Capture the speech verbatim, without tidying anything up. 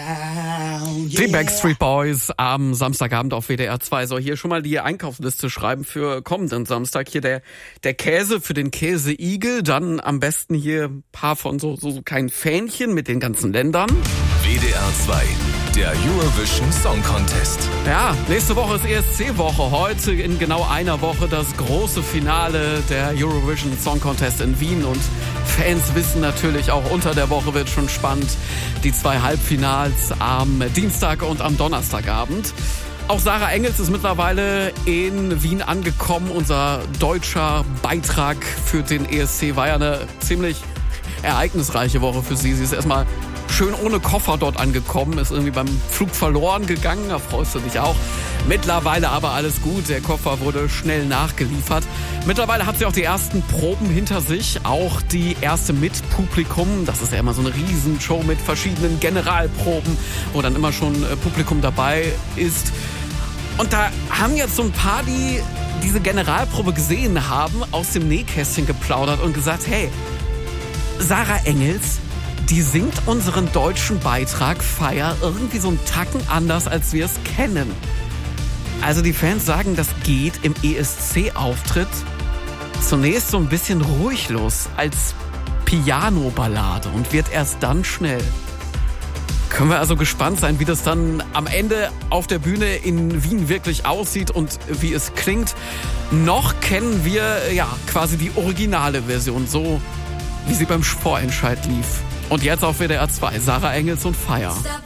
down. Die Backstreet Boys am Samstagabend auf W D R zwei. So, hier schon mal die Einkaufsliste schreiben für kommenden Samstag. Hier der der Käse für den Käseigel. Dann am besten hier ein paar von so, so, so kleinen Fähnchen mit den ganzen Ländern. W D R zwei, der Eurovision Song Contest. Ja, nächste Woche ist E S C-Woche. Heute in genau einer Woche das große Finale der Eurovision Song Contest in Wien. Und Fans wissen natürlich auch, unter der Woche wird schon spannend. Die zwei Halbfinals am Dienstag und am Donnerstagabend. Auch Sarah Engels ist mittlerweile in Wien angekommen. Unser deutscher Beitrag für den E S C war ja eine ziemlich ereignisreiche Woche für sie. Sie ist erstmal schön ohne Koffer dort angekommen, ist irgendwie beim Flug verloren gegangen, da freust du dich auch. Mittlerweile aber alles gut, der Koffer wurde schnell nachgeliefert. Mittlerweile hat sie auch die ersten Proben hinter sich, auch die erste mit Publikum. Das ist ja immer so eine Riesenshow mit verschiedenen Generalproben, wo dann immer schon Publikum dabei ist. Und da haben jetzt so ein paar, die diese Generalprobe gesehen haben, aus dem Nähkästchen geplaudert und gesagt, hey, Sarah Engels, die singt unseren deutschen Beitrag Fire irgendwie so einen Tacken anders, als wir es kennen. Also die Fans sagen, das geht im E S C-Auftritt zunächst so ein bisschen ruhig los als Piano-Ballade und wird erst dann schnell. Können wir also gespannt sein, wie das dann am Ende auf der Bühne in Wien wirklich aussieht und wie es klingt. Noch kennen wir ja quasi die originale Version, so wie sie beim Vorentscheid lief. Und jetzt auf W D R zwei, Sarah Engels und Fire.